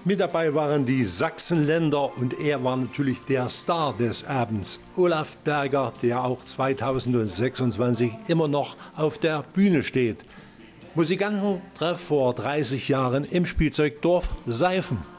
Mit dabei waren die Sachsenländer und er war natürlich der Star des Abends, Olaf Berger, der auch 2026 immer noch auf der Bühne steht. Musikantentreff vor 30 Jahren im Spielzeugdorf Seifen.